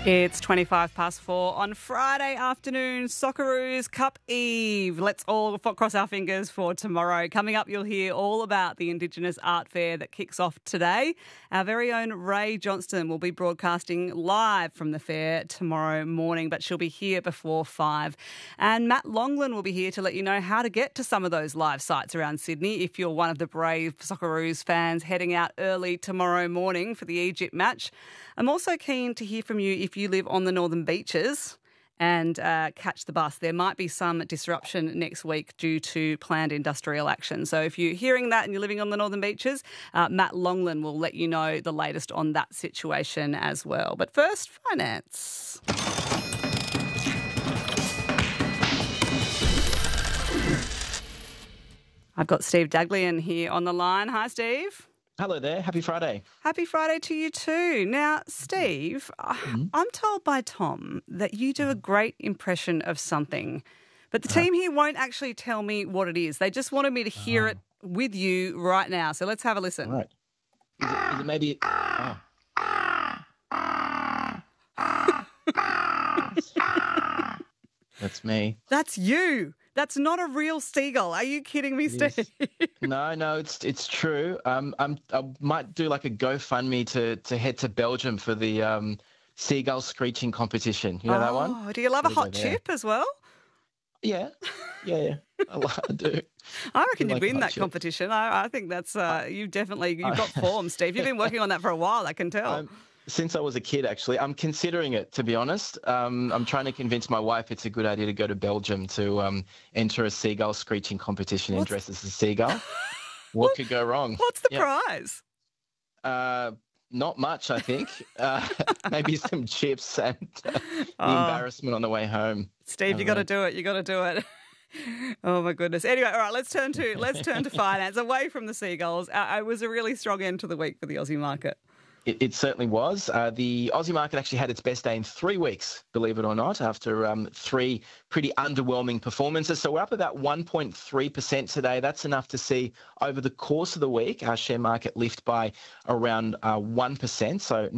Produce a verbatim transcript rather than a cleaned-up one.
It's twenty-five past four on Friday afternoon, Socceroos Cup Eve. Let's all cross our fingers for tomorrow. Coming up, you'll hear all about the Indigenous Art Fair that kicks off today. Our very own Ray Johnston will be broadcasting live from the fair tomorrow morning, but she'll be here before five. And Matt Longland will be here to let you know how to get to some of those live sites around Sydney if you're one of the brave Socceroos fans heading out early tomorrow morning for the Egypt match. I'm also keen to hear from you if you live on the Northern Beaches and uh, catch the bus. There might be some disruption next week due to planned industrial action. So if you're hearing that and you're living on the Northern Beaches, uh, Matt Longland will let you know the latest on that situation as well. But first, finance. I've got Steve Daglian here on the line. Hi, Steve. Hello there. Happy Friday. Happy Friday to you too. Now, Steve, mm-hmm. I'm told by Tom that you do a great impression of something, but the team here won't actually tell me what it is. They just wanted me to hear oh. it with you right now. So let's have a listen. All right. Is it, is it maybe... Oh. That's me. That's you. That's not a real seagull. Are you kidding me, Steve? Yes. No, no, it's it's true. Um, I'm I might do like a GoFundMe to to head to Belgium for the um seagull screeching competition. You know oh, that one? Do you love a hot chip as well? Yeah, yeah, yeah. I, I do. I reckon I you'd like win that chip. competition. I, I think that's uh, you definitely you've got form, Steve. You've been working on that for a while. I can tell. I'm, Since I was a kid, actually. I'm considering it, to be honest. Um, I'm trying to convince my wife it's a good idea to go to Belgium to um, enter a seagull screeching competition and dress as a seagull. What could go wrong? What's the yeah. prize? Uh, not much, I think. Uh, maybe some chips and uh, the oh. embarrassment on the way home. Steve, you got to do it. You got to do it. Oh my goodness. Anyway, all right, let's turn to let's turn to finance. Away from the seagulls, uh, it was a really strong end to the week for the Aussie market. It, it certainly was. Uh, the Aussie market actually had its best day in three weeks, believe it or not, after um, three pretty underwhelming performances. So we're up about one point three percent today. That's enough to see over the course of the week our share market lift by around uh, one percent. So